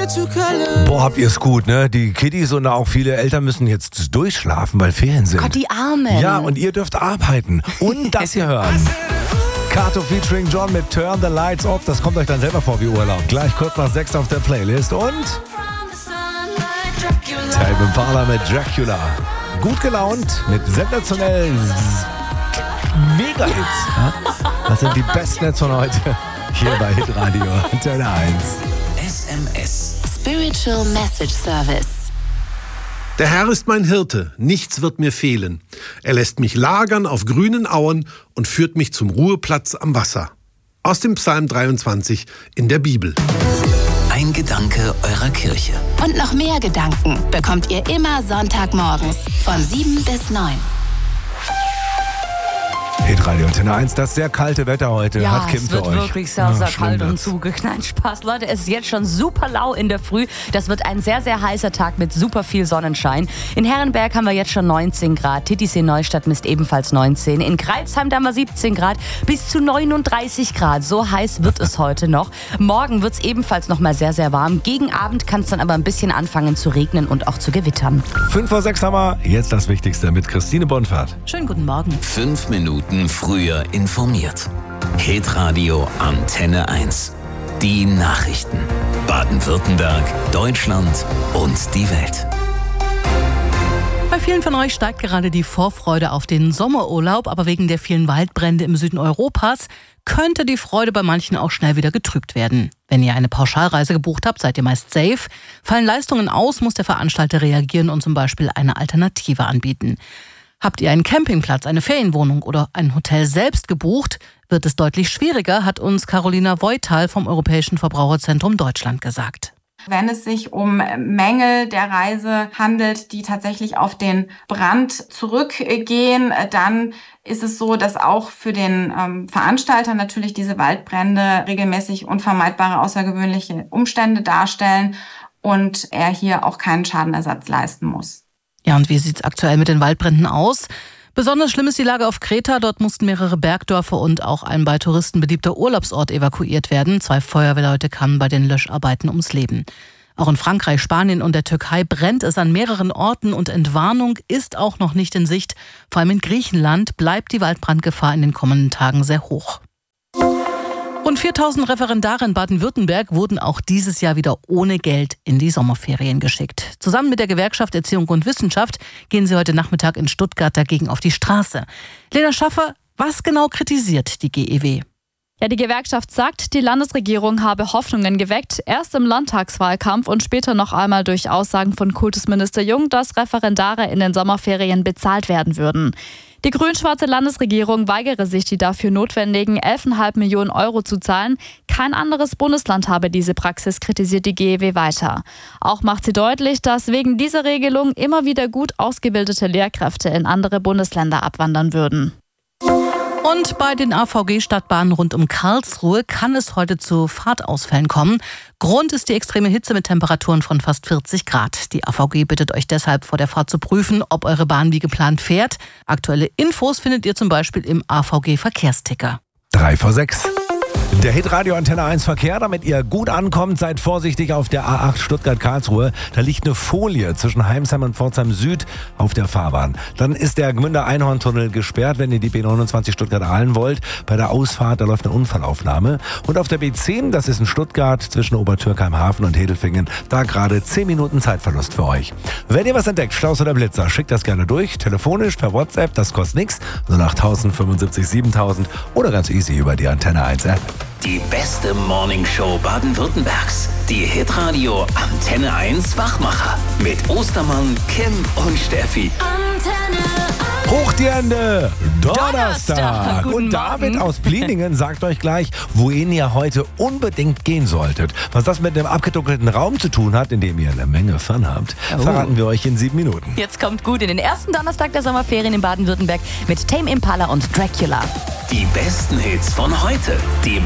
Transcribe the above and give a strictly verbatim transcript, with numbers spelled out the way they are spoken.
Boah, habt ihr es gut, ne? Die Kiddies und auch viele Eltern müssen jetzt durchschlafen, weil Ferien sind. Gott, die Armen. Ja, und ihr dürft arbeiten und das hier hören. Kato featuring John mit Turn the Lights Off. Das kommt euch dann selber vor wie Urlaub. Gleich kurz nach sechs auf der Playlist. Und Tame Impala mit Dracula. Gut gelaunt mit sensationellen Mega-Hits. Das sind die besten Hits von heute. Hier bei Hitradio Antenne eins. S M S. Spiritual Message Service. Der Herr ist mein Hirte, nichts wird mir fehlen. Er lässt mich lagern auf grünen Auen und führt mich zum Ruheplatz am Wasser. Aus dem Psalm dreiundzwanzig in der Bibel. Ein Gedanke eurer Kirche. Und noch mehr Gedanken bekommt ihr immer Sonntagmorgens von sieben bis neun. Hitradio Antenne eins, das sehr kalte Wetter heute Ja, hat Kim es für wird euch. wirklich sehr, sehr Ja, kalt und wird's. zugeknallt. Spaß, Leute, es ist jetzt schon super lau in der Früh. Das wird ein sehr, sehr heißer Tag mit super viel Sonnenschein. In Herrenberg haben wir jetzt schon neunzehn Grad. Titisee Neustadt misst ebenfalls neunzehn. In Crailsheim da haben wir siebzehn Grad. Bis zu neununddreißig Grad. So heiß wird es heute noch. Morgen wird es ebenfalls noch mal sehr, sehr warm. Gegen Abend kann es dann aber ein bisschen anfangen zu regnen und auch zu gewittern. Fünf vor sechs haben wir jetzt das Wichtigste mit Christine Bonfahrt. Schönen guten Morgen. Fünf Minuten früher informiert. Hitradio Antenne eins. Die Nachrichten. Baden-Württemberg, Deutschland und die Welt. Bei vielen von euch steigt gerade die Vorfreude auf den Sommerurlaub, aber wegen der vielen Waldbrände im Süden Europas könnte die Freude bei manchen auch schnell wieder getrübt werden. Wenn ihr eine Pauschalreise gebucht habt, seid ihr meist safe. Fallen Leistungen aus, muss der Veranstalter reagieren und zum Beispiel eine Alternative anbieten. Habt ihr einen Campingplatz, eine Ferienwohnung oder ein Hotel selbst gebucht, wird es deutlich schwieriger, hat uns Carolina Voital vom Europäischen Verbraucherzentrum Deutschland gesagt. Wenn es sich um Mängel der Reise handelt, die tatsächlich auf den Brand zurückgehen, dann ist es so, dass auch für den ähm, Veranstalter natürlich diese Waldbrände regelmäßig unvermeidbare außergewöhnliche Umstände darstellen und er hier auch keinen Schadenersatz leisten muss. Ja, und wie sieht's aktuell mit den Waldbränden aus? Besonders schlimm ist die Lage auf Kreta. Dort mussten mehrere Bergdörfer und auch ein bei Touristen beliebter Urlaubsort evakuiert werden. Zwei Feuerwehrleute kamen bei den Löscharbeiten ums Leben. Auch in Frankreich, Spanien und der Türkei brennt es an mehreren Orten und Entwarnung ist auch noch nicht in Sicht. Vor allem in Griechenland bleibt die Waldbrandgefahr in den kommenden Tagen sehr hoch. Rund viertausend Referendare in Baden-Württemberg wurden auch dieses Jahr wieder ohne Geld in die Sommerferien geschickt. Zusammen mit der Gewerkschaft Erziehung und Wissenschaft gehen sie heute Nachmittag in Stuttgart dagegen auf die Straße. Lena Schaffer, was genau kritisiert die G E W? Ja, die Gewerkschaft sagt, die Landesregierung habe Hoffnungen geweckt, erst im Landtagswahlkampf und später noch einmal durch Aussagen von Kultusminister Jung, dass Referendare in den Sommerferien bezahlt werden würden. Die grün-schwarze Landesregierung weigere sich, die dafür notwendigen elf Komma fünf Millionen Euro zu zahlen. Kein anderes Bundesland habe diese Praxis, kritisiert die G E W weiter. Auch macht sie deutlich, dass wegen dieser Regelung immer wieder gut ausgebildete Lehrkräfte in andere Bundesländer abwandern würden. Und bei den A V G-Stadtbahnen rund um Karlsruhe kann es heute zu Fahrtausfällen kommen. Grund ist die extreme Hitze mit Temperaturen von fast vierzig Grad. Die A V G bittet euch deshalb vor der Fahrt zu prüfen, ob eure Bahn wie geplant fährt. Aktuelle Infos findet ihr zum Beispiel im A V G-Verkehrsticker. Drei vor sechs. Der Hitradio Antenne eins Verkehr, damit ihr gut ankommt, seid vorsichtig auf der A acht Stuttgart-Karlsruhe. Da liegt eine Folie zwischen Heimsheim und Pforzheim Süd auf der Fahrbahn. Dann ist der Gmünder Einhorntunnel gesperrt, wenn ihr die B neunundzwanzig Stuttgart-Ahlen wollt. Bei der Ausfahrt, da läuft eine Unfallaufnahme. Und auf der B zehn, das ist in Stuttgart zwischen Obertürkheim-Hafen und Hedelfingen, da gerade zehn Minuten Zeitverlust für euch. Wenn ihr was entdeckt, Staus oder Blitzer, schickt das gerne durch, telefonisch, per WhatsApp, das kostet nichts, null acht tausend fünfundsiebzig siebentausend oder ganz easy über die Antenne eins App. Die beste Morningshow Baden-Württembergs. Die Hitradio Antenne eins Wachmacher. Mit Ostermann, Kim und Steffi. Antenne eins. Hoch die Hände! Donnerstag! Donnerstag. Guten Und David Morgen. aus Blieningen sagt euch gleich, wohin ihr heute unbedingt gehen solltet. Was das mit einem abgedunkelten Raum zu tun hat, in dem ihr eine Menge Fun habt, Oh. verraten wir euch in sieben Minuten. Jetzt kommt gut in den ersten Donnerstag der Sommerferien in Baden-Württemberg mit Tame Impala und Dracula. Die besten Hits von heute. Die